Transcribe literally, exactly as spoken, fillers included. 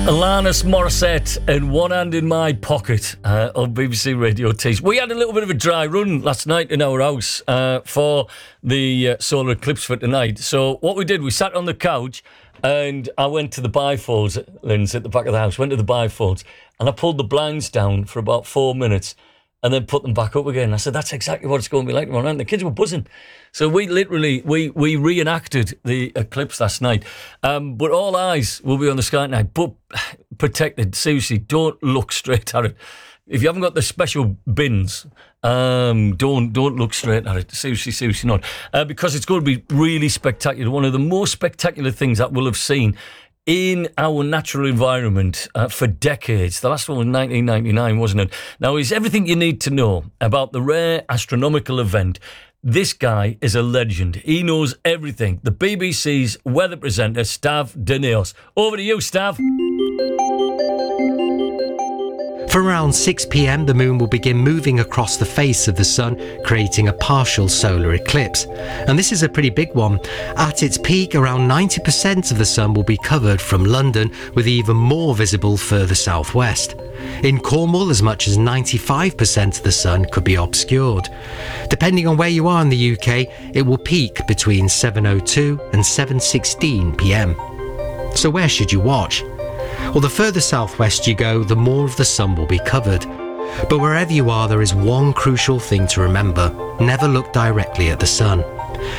Alanis Morissette and One Hand in My Pocket uh, on B B C Radio Tees. We had a little bit of a dry run last night in our house uh, for the uh, solar eclipse for tonight. So what we did, we sat on the couch and I went to the bifolds, Lynn's at the back of the house, went to the bifolds and I pulled the blinds down for about four minutes and then put them back up again. I said, that's exactly what it's going to be like tomorrow night. And the kids were buzzing. So we literally, we we reenacted the eclipse last night. Um, but all eyes will be on the sky tonight. But protected, seriously, don't look straight at it. If you haven't got the special bins, um, don't don't look straight at it. Seriously, seriously not. Uh, because it's going to be really spectacular. One of the most spectacular things that we'll have seen in our natural environment uh, for decades. The last one was nineteen ninety-nine, wasn't it? Now, is everything you need to know about the rare astronomical event. This guy is a legend. He knows everything. The B B C's weather presenter, Stav Daniels. Over to you, Stav. For around six p.m, the moon will begin moving across the face of the sun, creating a partial solar eclipse. And this is a pretty big one. At its peak, around ninety percent of the sun will be covered from London, with even more visible further southwest. In Cornwall, as much as ninety-five percent of the sun could be obscured. Depending on where you are in the U K, it will peak between seven oh two and seven sixteen p.m. So where should you watch? Well, the further southwest you go, the more of the sun will be covered. But wherever you are, there is one crucial thing to remember. Never look directly at the sun.